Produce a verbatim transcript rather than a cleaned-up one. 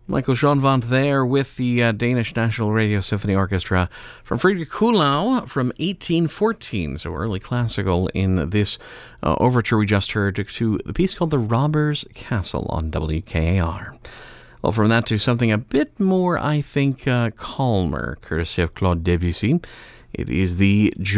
Michael Schoenwandt there with the uh, Danish National Radio Symphony Orchestra from Friedrich Kuhlau from eighteen fourteen, so early classical in this uh, overture we just heard to, to the piece called The Robber's Castle on W K A R. Well, from that to something a bit more, I think, uh, calmer, courtesy of Claude Debussy. It is the